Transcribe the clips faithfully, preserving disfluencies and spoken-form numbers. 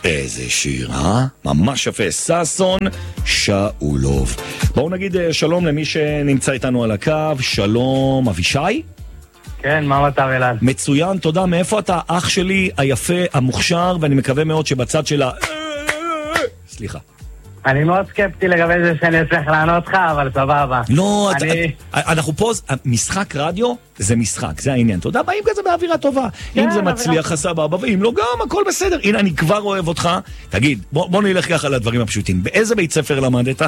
איזה שיר, אה? ממש יפה. ששון שאולוב. בואו נגיד שלום למי שנמצא איתנו על הקו. שלום, אבישי? כן, מה מצב אלעד? מצוין, תודה. מאיפה אתה? אח שלי היפה, המוכשר, ואני מקווה מאוד שבצד שלה... סליחה. אני מאוד סקפטי לגבי זה שאני אצליח לענות לך, אבל סבבה. לא, אני... אנחנו פה, משחק רדיו זה משחק, זה העניין. אתה יודע, באים כזה באווירה טובה. אם זה מצליח, סבבה, ואם לא, גם הכל בסדר. הנה, אני כבר אוהב אותך. תגיד, בוא נלך ככה לדברים הפשוטים. באיזה בית ספר למדת?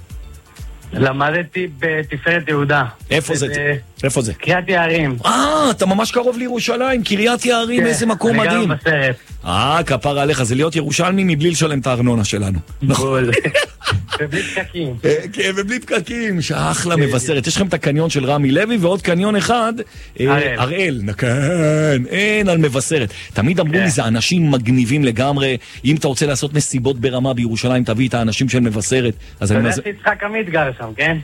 למדתי בתפארת יהודה. איפה זה? איפה זה? קריית יערים. אה, אתה ממש קרוב לירושלים, קריית יערים, איזה מקום מדהים. אני גם בסרט. אה, כפר עליך, זה להיות ירושלמי מבלי לשלם את הארנונה שלנו. בול. ובלי פקקים. כן, ובלי פקקים, שאחלה מבשרת. יש לכם את הקניון של רמי לוי, ועוד קניון אחד, הראל. כן, אין על מבשרת. תמיד אמרו לי, זה אנשים מגניבים לגמרי. אם אתה רוצה לעשות מסיבות ברמה בירושלים, תביא את האנשים של מבשרת. אתה יודע שיצחק עמית גר שם, כן?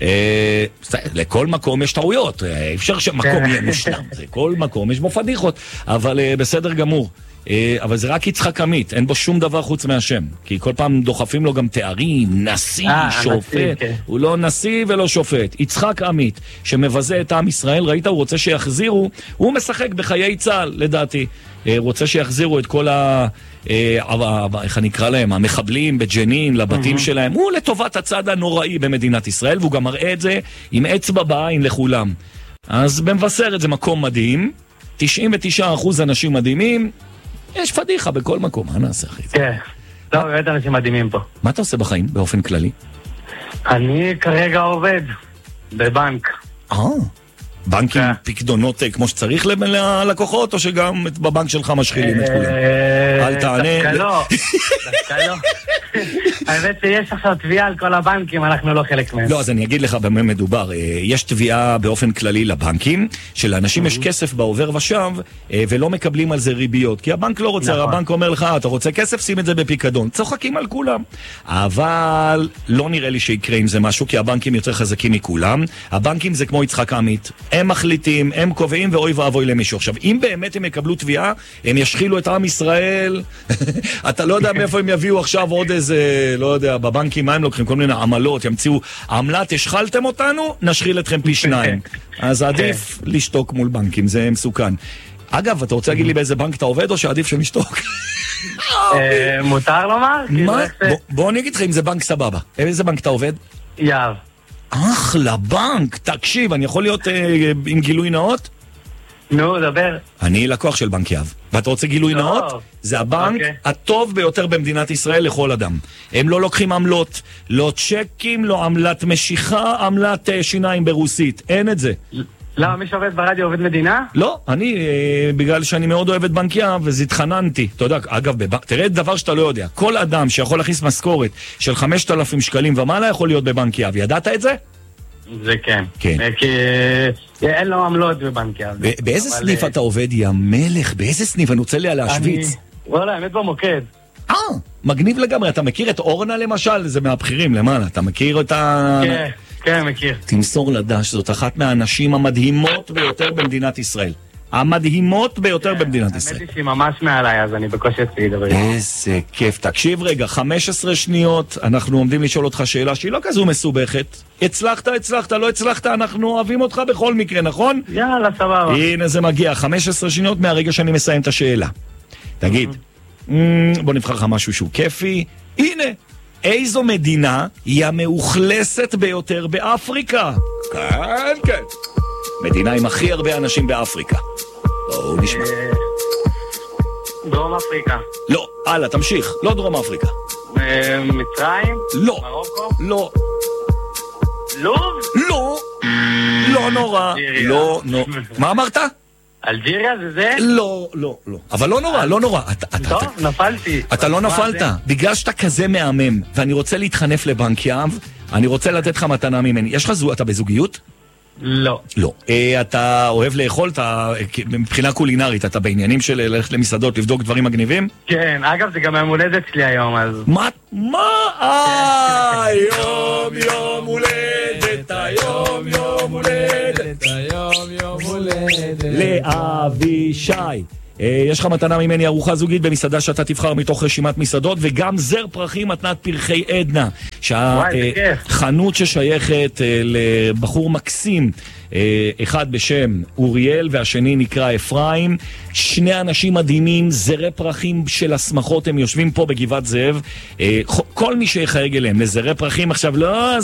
לכל מקום יש טעויות. אפשר שמקום יהיה מושלם. כל מקום יש בו פדיחות. אבל בסדר גמור. אבל זה רק יצחק עמית, אין בו שום דבר חוץ מהשם. כי כל פעם דוחפים לו גם תארים, נשיא, שופט. הוא לא נשיא ולא שופט. יצחק עמית, שמבזה את עם ישראל, ראית, הוא רוצה שיחזירו, הוא משחק בחיי צה"ל, לדעתי. רוצה שיחזירו את כל ה... איך אני אקרא להם, המחבלים בג'נין, לבתים שלהם. הוא לטובת הצד הנוראי במדינת ישראל, והוא גם מראה את זה עם אצבע בעין לכולם. אז במבשרת זה מקום מדהים, תשעים ותשעה אחוז אנשים מדהימים, יש פדיחה בכל מקום, מה נעשה אחי? כן, לא, באמת אנשים מדהימים פה. מה אתה עושה בחיים באופן כללי? אני כרגע עובד בבנק. אה, בנק עם פקדונות כמו שצריך ללקוחות, או שגם בבנק שלך משחילים את כולם? אל תענה. דווקא לא, דווקא לא. האמת שיש עכשיו תביעה על כל הבנקים, אנחנו לא חלק מהם. לא, אז אני אגיד לך במה מדובר. יש תביעה באופן כללי לבנקים, שלאנשים יש כסף בעובר ושב, ולא מקבלים על זה ריביות. כי הבנק לא רוצה, הבנק אומר לך, אתה רוצה כסף, שים את זה בפיקדון. צוחקים על כולם. אבל לא נראה לי שיקרה עם זה משהו, כי הבנקים יותר חזקים מכולם. הבנקים זה כמו יצחק עמית. הם מחליטים, הם קובעים, ואוי ואבוי למישהו. עכשיו, אם באמת הם יקבלו תביעה, הם ישחילו את עם ישראל. אתה לא יודע מאיפה הם יביאו עכשיו עוד איזה, לא יודע, בבנקים מה הם לוקחים, כל מיני עמלות, ימציאו עמלת, השחלתם אותנו, נשחיל אתכם פי שניים. אז עדיף לשתוק מול בנקים, זה מסוכן. אגב, אתה רוצה להגיד לי באיזה בנק אתה עובד, או שעדיף שנשתוק? מותר לומר? בוא אני אגיד לך אם זה בנק סבבה. איזה בנק אתה עובד? יאב. אחלה בנק, תקשיב, אני יכול להיות עם גילוי נאות? נו, דבר. אני לקוח של בנק יהב. ואתה רוצה גילוי נאות? זה הבנק הטוב ביותר במדינת ישראל לכל אדם. הם לא לוקחים עמלות, לא צ'קים, לא עמלת משיכה, עמלת שיניים ברוסית. אין את זה. למה, מי שעובד ברדיו עובד מדינה? לא, אני, בגלל שאני מאוד אוהב את בנק יהב, אז התחננתי. אתה יודע, אגב, תראה דבר שאתה לא יודע. כל אדם שיכול להכניס משכורת של חמשת אלפים שקלים ומעלה יכול להיות בבנק יהב. ידעת את זה? זה כן. כן. כי אין לו עמלות בבנק יהב. באיזה סניף אתה עובד, יא מלך? באיזה סניף? אני רוצה לי להשוויץ. וואלה, האמת במוקד. אה, מגניב לגמרי. אתה מכיר את אורנה למשל? זה מהבחירים למעלה. אתה מכיר את ה... כן, כן, מכיר. תמסור לדש, זאת אחת מהאנשים המדהימות ביותר במדינת ישראל. המדהימות ביותר במדינת ישראל. האמת היא שהיא ממש מעליי, אז אני בקושי אצלי לדבר. איזה כיף. תקשיב רגע, חמש עשרה שניות, אנחנו עומדים לשאול אותך שאלה שהיא לא כזו מסובכת. הצלחת, הצלחת, לא הצלחת, אנחנו אוהבים אותך בכל מקרה, נכון? יאללה, סבבה. הנה זה מגיע, חמש עשרה שניות מהרגע שאני מסיים את השאלה. תגיד, בוא נבחר לך משהו שהוא כיפי. הנה, איזו מדינה היא המאוכלסת ביותר באפריקה? כן, כן. מדינה עם הכי הרבה אנשים באפריקה. בואו נשמע. דרום אפריקה. לא, הלאה, תמשיך. לא דרום אפריקה. מצרים? לא. מרוקו? לא. לוב? לא. לא נורא. לא, לא. מה אמרת? אלג'יריה זה זה? לא, לא, לא. אבל לא נורא, לא נורא. טוב, נפלתי. אתה לא נפלת. בגלל שאתה כזה מהמם, ואני רוצה להתחנף לבנק יהב, אני רוצה לתת לך מתנה ממני. יש לך זו, אתה בזוגיות? לא. לא. אתה אוהב לאכול, מבחינה קולינרית, אתה בעניינים של ללכת למסעדות, לבדוק דברים מגניבים? כן, אגב זה גם יום הולדת שלי היום, אז... מה? מה? היום יום הולדת, היום יום הולדת, היום יום הולדת לאבישי. יש לך מתנה ממני ארוחה זוגית במסעדה שאתה תבחר מתוך רשימת מסעדות, וגם זר פרחים מתנת פרחי עדנה, שהחנות ששייכת לבחור מקסים, אחד בשם אוריאל והשני נקרא אפרים, שני אנשים מדהימים, זרי פרחים של הסמכות, הם יושבים פה בגבעת זאב, כל מי שיחייג אליהם לזרי פרחים עכשיו, לא